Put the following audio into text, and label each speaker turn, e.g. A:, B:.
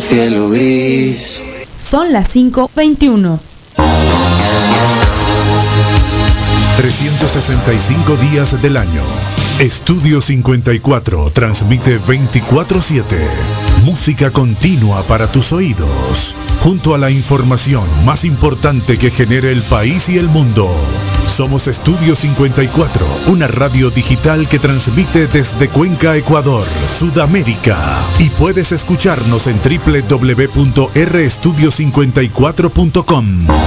A: cielo gris.
B: Son las 5:21.
C: 365 días del año. Estudio 54 transmite 24/7. Música continua para tus oídos, junto a la información más importante que genere el país y el mundo. Somos Estudio 54, una radio digital que transmite desde Cuenca, Ecuador, Sudamérica. Y puedes escucharnos en www.restudio54.com.